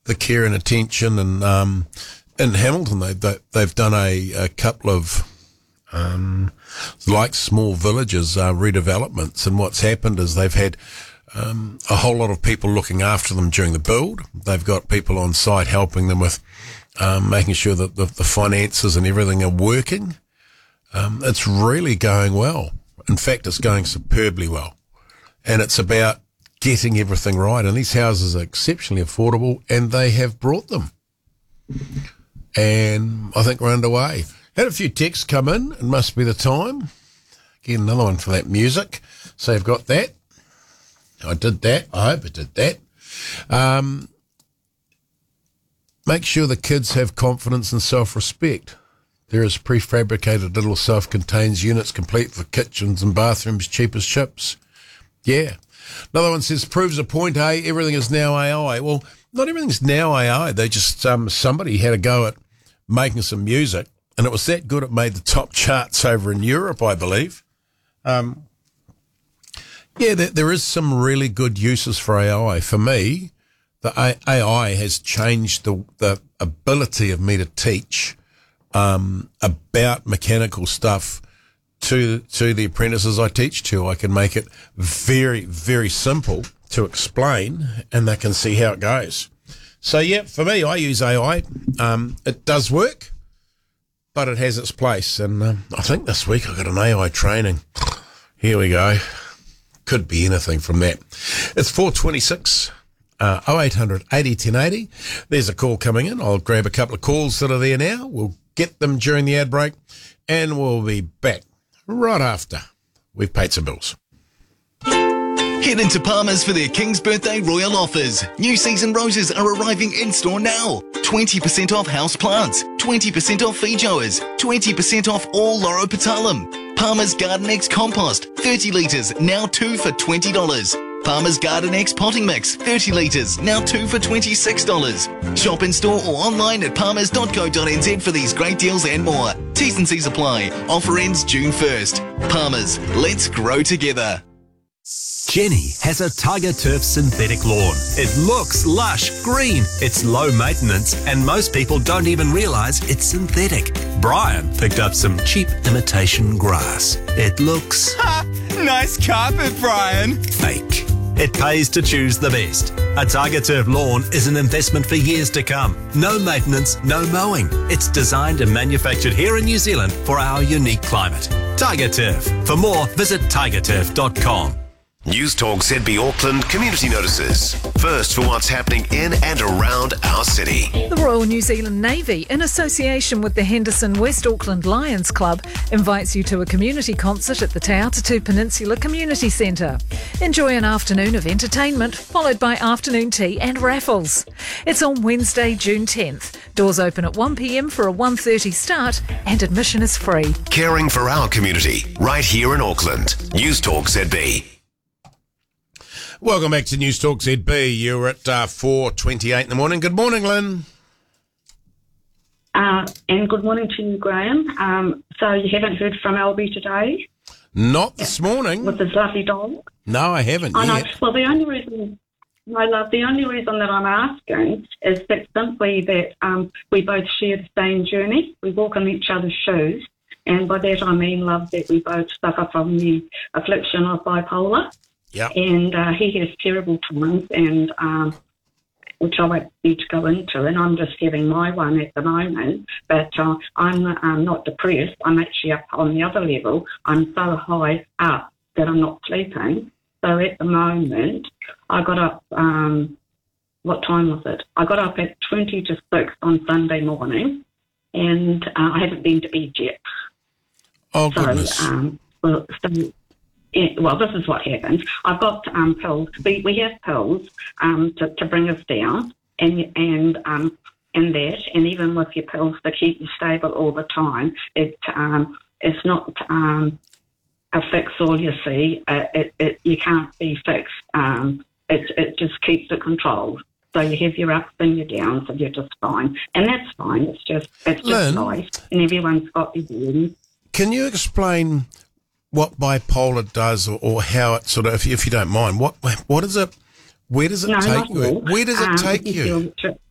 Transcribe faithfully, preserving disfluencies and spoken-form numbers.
the care and attention. And um, in Hamilton, they, they, they've done a, a couple of um, like small villages uh, redevelopments. And what's happened is they've had um, a whole lot of people looking after them during the build. They've got people on site helping them with um, making sure that the, the finances and everything are working. Um, it's really going well. In fact, it's going superbly well. And it's about getting everything right. And these houses are exceptionally affordable, and they have brought them. And I think we're underway. Had a few texts come in. It must be the time. Get another one for that music. So you've got that. I did that. I hope I did that. Um, make sure the kids have confidence and self-respect. There is prefabricated little self-contained units complete for kitchens and bathrooms, cheap as chips. Yeah. Another one says, proves a point, eh? Everything is now A I. Well, not everything's now A I. They just, um, somebody had a go at making some music, and it was that good it made the top charts over in Europe, I believe. Um, yeah, there, there is some really good uses for A I. For me, the A I has changed the, the ability of me to teach um, about mechanical stuff to to the apprentices I teach to. I can make it very, very simple to explain, and they can see how it goes. So, yeah, for me, I use A I. Um, it does work, but it has its place. And um, I think this week I got an A I training. Here we go. Could be anything from that. It's four twenty-six, uh, oh eight hundred eighty ten eighty. There's a call coming in. I'll grab a couple of calls that are there now. We'll get them during the ad break, and we'll be back right after we've paid some bills. Head into Palmer's for their King's Birthday Royal offers. New season roses are arriving in-store now. twenty percent off house plants, twenty percent off feijoas, twenty percent off all Loropetalum. Palmer's Garden X Compost, thirty litres, now two for twenty dollars. Palmer's Garden X Potting Mix, thirty litres, now two for twenty-six dollars. Shop in store or online at palmers dot co dot n z for these great deals and more. T's and C's apply. Offer ends June first. Palmer's, let's grow together. Jenny has a Tiger Turf synthetic lawn. It looks lush, green, it's low maintenance, and most people don't even realise it's synthetic. Brian picked up some cheap imitation grass. It looks... Ha! Nice carpet, Brian. Fake. It pays to choose the best. A Tiger Turf lawn is an investment for years to come. No maintenance, no mowing. It's designed and manufactured here in New Zealand for our unique climate. Tiger Turf. For more, visit tiger turf dot com. News Talk Z B Auckland community notices. First for what's happening in and around our city. The Royal New Zealand Navy, in association with the Henderson West Auckland Lions Club, invites you to a community concert at the Te Atatū Peninsula Community Centre. Enjoy an afternoon of entertainment, followed by afternoon tea and raffles. It's on Wednesday, June tenth. Doors open at one p m for a one thirty start, and admission is free. Caring for our community, right here in Auckland. News Talk Z B. Welcome back to News Talk Z B. You're at uh, four twenty-eight in the morning. Good morning, Lynn. Uh, and good morning to you, Graham. Um, so you haven't heard from Albie today? Not this morning. With his lovely dog? No, I haven't I know. yet. Well, the only reason, my love, the only reason that I'm asking is that simply that um, we both share the same journey. We walk in each other's shoes. And by that I mean, love, that we both suffer from the affliction of bipolar. Yeah. And uh, he has terrible times, and um, which I won't need to go into, and I'm just having my one at the moment. But uh, I'm um, not depressed. I'm actually up on the other level. I'm so high up that I'm not sleeping. So at the moment, I got up, um, what time was it? I got up at twenty to six on Sunday morning, and uh, I haven't been to bed yet. Oh, so, goodness. Um, well, so... Yeah, well, this is what happens. I've got um, pills. We, we have pills um, to, to bring us down, and and um, and that, and even with your pills to keep you stable all the time, it um, it's not um, a fix all. You see, uh, it, it you can't be fixed. Um, it it just keeps it controlled. So you have your ups and your downs, and you're just fine, and that's fine. It's just it's just Lynn, life, and everyone's got their burdens. Can you explain what bipolar does, or, or how it sort of, if you, if you don't mind, what what is it? Where does it No, take not you? at all. Where does it Um, take if you? feel-